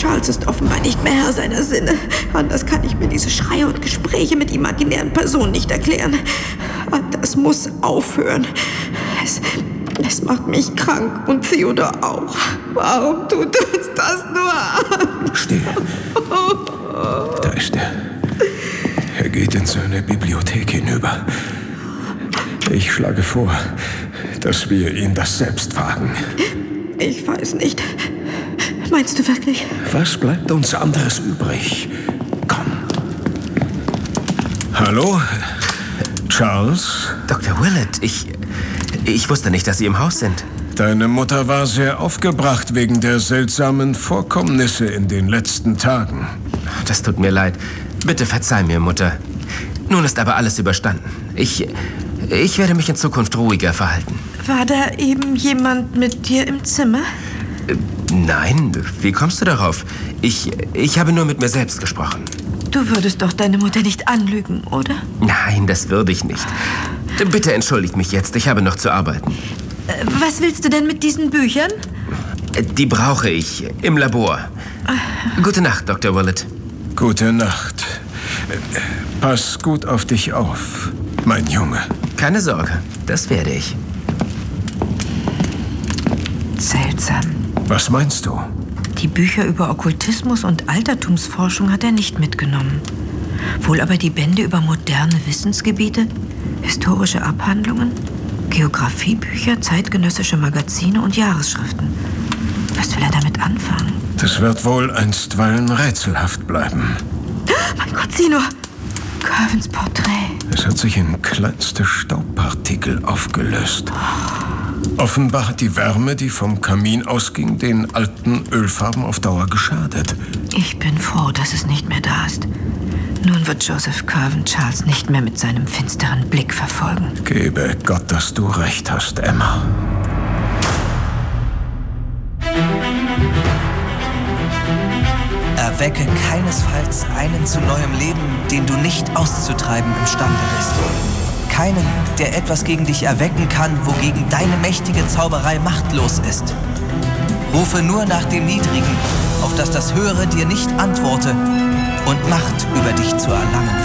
Charles ist offenbar nicht mehr Herr seiner Sinne. Anders kann ich mir diese Schreie und Gespräche mit imaginären Personen nicht erklären. Das muss aufhören. Es macht mich krank und Theodor auch. Warum tut uns das nur an? Still. Da ist er. Er geht in seine Bibliothek hinüber. Ich schlage vor, dass wir ihn das selbst fragen. Ich weiß nicht. Meinst du wirklich? Was bleibt uns anderes übrig? Komm. Hallo? Charles? Dr. Willett, ich wusste nicht, dass Sie im Haus sind. Deine Mutter war sehr aufgebracht wegen der seltsamen Vorkommnisse in den letzten Tagen. Das tut mir leid. Bitte verzeih mir, Mutter. Nun ist aber alles überstanden. Ich werde mich in Zukunft ruhiger verhalten. War da eben jemand mit dir im Zimmer? Nein, wie kommst du darauf? Ich habe nur mit mir selbst gesprochen. Du würdest doch deine Mutter nicht anlügen, oder? Nein, das würde ich nicht. Bitte entschuldigt mich jetzt, ich habe noch zu arbeiten. Was willst du denn mit diesen Büchern? Die brauche ich im Labor. Gute Nacht, Dr. Willett. Gute Nacht. Pass gut auf dich auf, mein Junge. Keine Sorge, das werde ich. Seltsam. Was meinst du? Die Bücher über Okkultismus und Altertumsforschung hat er nicht mitgenommen. Wohl aber die Bände über moderne Wissensgebiete, historische Abhandlungen, Geografiebücher, zeitgenössische Magazine und Jahresschriften. Was will er damit anfangen? Das wird wohl einstweilen rätselhaft bleiben. Mein Gott, sieh nur! Curvens Porträt. Es hat sich in kleinste Staubpartikel aufgelöst. Offenbar hat die Wärme, die vom Kamin ausging, den alten Ölfarben auf Dauer geschadet. Ich bin froh, dass es nicht mehr da ist. Nun wird Joseph Curwen Charles nicht mehr mit seinem finsteren Blick verfolgen. Gebe Gott, dass du recht hast, Emma. Erwecke keinesfalls einen zu neuem Leben, den du nicht auszutreiben imstande bist. Keinen, der etwas gegen dich erwecken kann, wogegen deine mächtige Zauberei machtlos ist. Rufe nur nach dem Niedrigen, auf dass das Höhere dir nicht antworte und Macht über dich zu erlangen